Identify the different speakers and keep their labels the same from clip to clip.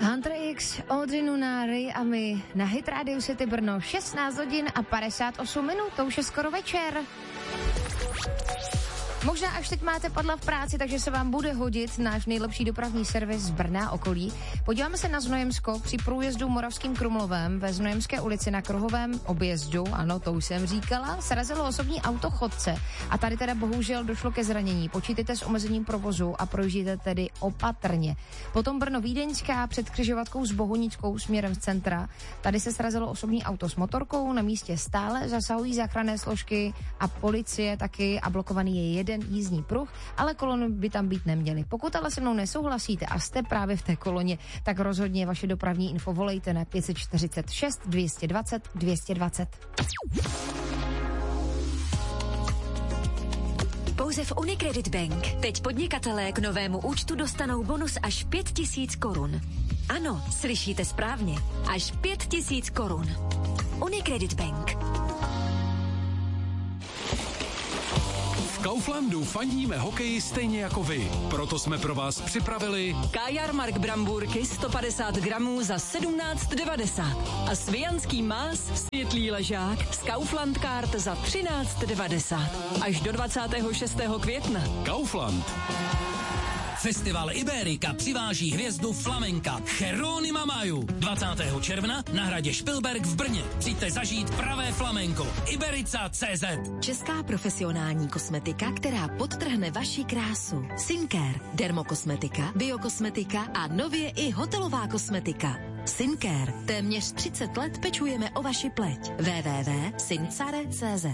Speaker 1: Hunter X, Audrey Nunari a my na Hit Radio City Brno 16 hodin a 58 minut, to už je skoro večer. Možná až teď máte padla v práci, takže se vám bude hodit náš nejlepší dopravní servis z Brna a okolí. Podíváme se na Znojemsko při průjezdu Moravským Krumlovem ve Znojemské ulici na kruhovém objezdu, ano, to už jsem říkala, srazilo osobní auto chodce a tady teda bohužel došlo ke zranění. Počítejte s omezením provozu a projíždíte tedy opatrně. Potom Brno Vídeňská před křižovatkou s Bohunickou směrem z centra. Tady se srazilo osobní auto s motorkou, na místě stále zasahují záchranné složky a policie taky a blokovaný je jeden jízdní pruh, ale kolony by tam být neměly. Pokud ale se mnou nesouhlasíte a jste právě v té koloně, tak rozhodně vaše dopravní info volejte na 546 220 220.
Speaker 2: Pouze v Unicredit Bank teď podnikatelé k novému účtu dostanou bonus až 5 000 korun. Ano, slyšíte správně, až 5 000 korun. Unicredit Bank.
Speaker 3: V Kauflandu fandíme hokeji stejně jako vy. Proto jsme pro vás připravili
Speaker 4: Kajarmark Bramburky 150 gramů za 17,90 a Svijanský más světlý ležák z Kaufland Card za 13,90 až do 26. května.
Speaker 3: Kaufland.
Speaker 5: Festival Iberika přiváží hvězdu flamenka Jeronima Maju 20. června na hradě Špilberk v Brně. Přijďte zažít pravé flamenko. Iberica.cz.
Speaker 2: Česká profesionální kosmetika, která podtrhne vaši krásu. Sincare, dermokosmetika, biokosmetika a nově i hotelová kosmetika. Sincare, téměř 30 let pečujeme o vaši pleť. www.sincare.cz.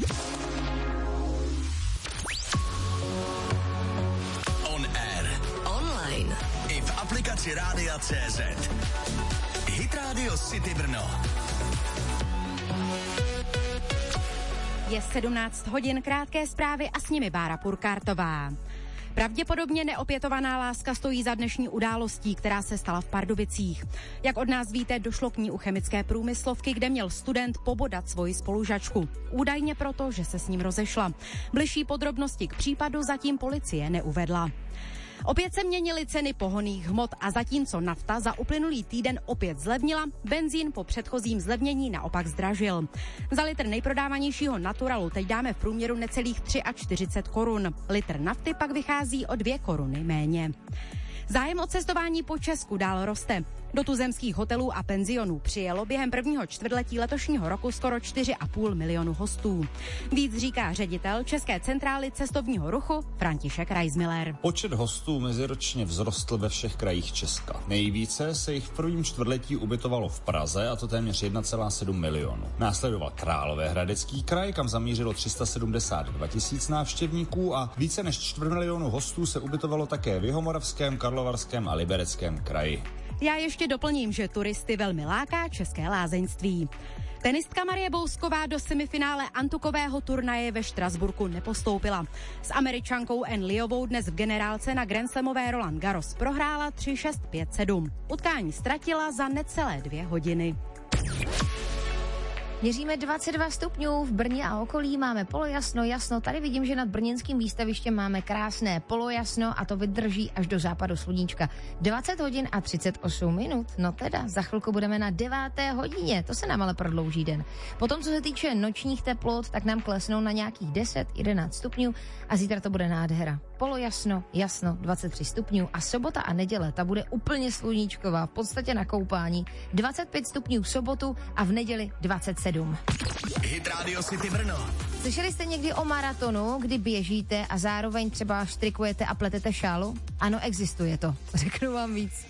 Speaker 5: I v aplikaci Rádia.cz. Hit Radio City Brno.
Speaker 6: Je 17 hodin, krátké zprávy a s nimi Bára Purkártová. Pravděpodobně neopětovaná láska stojí za dnešní událostí, která se stala v Pardubicích. Jak od nás víte, došlo k ní u chemické průmyslovky, kde měl student pobodat svoji spolužačku. Údajně proto, že se s ním rozešla. Bližší podrobnosti k případu zatím policie neuvedla. Opět se měnily ceny pohonných hmot a zatímco nafta za uplynulý týden opět zlevnila, benzín po předchozím zlevnění naopak zdražil. Za litr nejprodávanějšího Naturalu teď dáme v průměru necelých 43 korun. Litr nafty pak vychází o 2 koruny méně. Zájem o cestování po Česku dál roste. Do tuzemských hotelů a penzionů přijelo během prvního čtvrtletí letošního roku skoro 4,5 milionu hostů. Víc říká ředitel České centrály cestovního ruchu František Reismiller.
Speaker 7: Počet hostů meziročně vzrostl ve všech krajích Česka. Nejvíce se jich v prvním čtvrtletí ubytovalo v Praze, a to téměř 1,7 milionu. Následoval Královéhradecký kraj, kam zamířilo 372 000 návštěvníků a více než 250 000 hostů se ubytovalo také v Jihomoravském, Karlovarském a Libereckém kraji.
Speaker 6: Já ještě doplním, že turisty velmi láká české lázeňství. Tenistka Marie Bousková do semifinále antukového turnaje ve Štrasburku nepostoupila. S Američankou Ann Liovou dnes v generálce na Grand Slamové Roland Garros prohrála 3-6, 5-7. Utkání ztratila za necelé 2 hodiny.
Speaker 1: Měříme 22 stupňů, v Brně a okolí máme polojasno, jasno, tady vidím, že nad brněnským výstavištěm máme krásné polojasno a to vydrží až do západu sluníčka. 20 hodin a 38 minut, no teda, za chvilku budeme na 9. hodině, to se nám ale prodlouží den. Potom, co se týče nočních teplot, tak nám klesnou na nějakých 10-11 stupňů a zítra to bude nádhera. Polojasno, jasno, 23 stupňů a sobota a neděle, ta bude úplně sluníčková, v podstatě na koupání. 25 stupňů v sobotu a v neděli 27.
Speaker 5: Hit Radio City Brno.
Speaker 1: Slyšeli jste někdy o maratonu, kdy běžíte a zároveň třeba štrikujete a pletete šálu? Ano, existuje to. Řeknu vám víc